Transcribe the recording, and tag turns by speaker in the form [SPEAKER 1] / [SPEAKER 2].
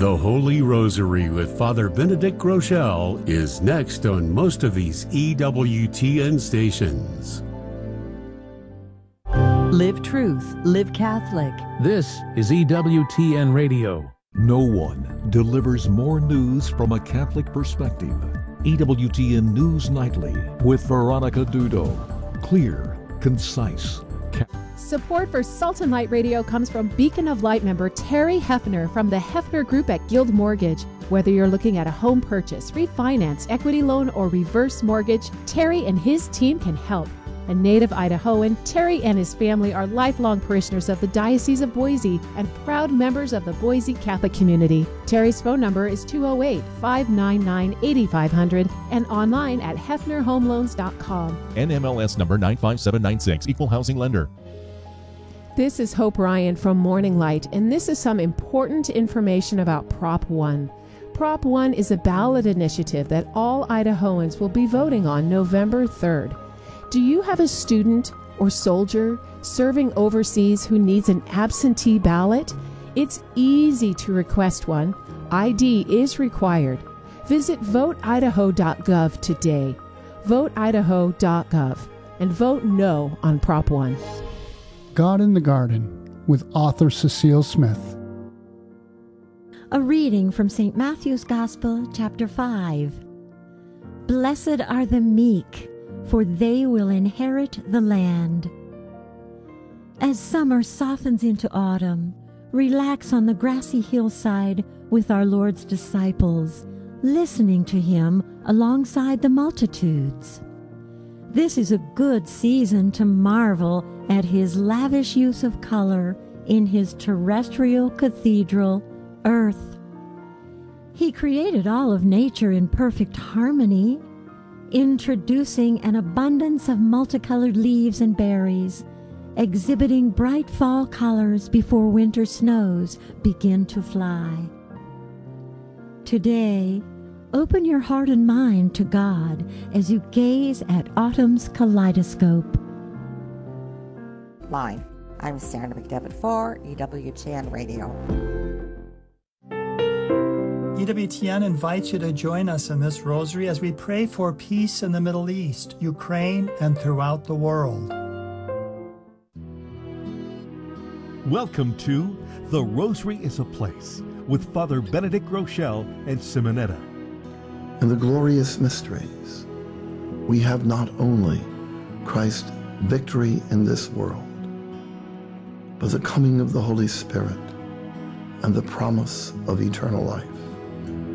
[SPEAKER 1] The Holy Rosary with Father Benedict Groeschel is next on most of these EWTN stations.
[SPEAKER 2] Live Truth, Live Catholic.
[SPEAKER 3] This is EWTN Radio.
[SPEAKER 4] No one delivers more news from a Catholic perspective. EWTN News Nightly with Veronica Dudo. Clear, concise.
[SPEAKER 5] Support for Salt and Light Radio comes from Beacon of Light member Terry Hefner from the Hefner Group at Guild Mortgage. Whether you're looking at a home purchase, refinance, equity loan, or reverse mortgage, Terry and his team can help. A native Idahoan, Terry and his family are lifelong parishioners of the Diocese of Boise and proud members of the Boise Catholic community. Terry's phone number is 208-599-8500 and online at hefnerhomeloans.com.
[SPEAKER 6] NMLS number 95796, Equal Housing Lender.
[SPEAKER 5] This is Hope Ryan from Morning Light, and this is some important information about Prop 1. Prop 1 is a ballot initiative that all Idahoans will be voting on November 3rd. Do you have a student or soldier serving overseas who needs an absentee ballot? It's easy to request one. ID is required. Visit voteidaho.gov today. Voteidaho.gov and vote no on Prop 1.
[SPEAKER 7] God in the Garden with author Cecile Smith.
[SPEAKER 8] A reading from St. Matthew's Gospel, chapter 5. Blessed are the meek, for they will inherit the land. As summer softens into autumn, relax on the grassy hillside with our Lord's disciples, listening to him alongside the multitudes. This is a good season to marvel at his lavish use of color in his terrestrial cathedral, Earth. He created all of nature in perfect harmony, introducing an abundance of multicolored leaves and berries, exhibiting bright fall colors before winter snows begin to fly. Today, open your heart and mind to God as you gaze at autumn's kaleidoscope.
[SPEAKER 9] Line. I'm Sandra McDevitt for EWTN Radio.
[SPEAKER 10] EWTN invites you to join us in this rosary as we pray for peace in the Middle East, Ukraine, and throughout the world.
[SPEAKER 11] Welcome to The Rosary is a Place with Father Benedict Groeschel and Simonetta.
[SPEAKER 12] In the glorious mysteries, we have not only Christ's victory in this world, but the coming of the Holy Spirit and the promise of eternal life.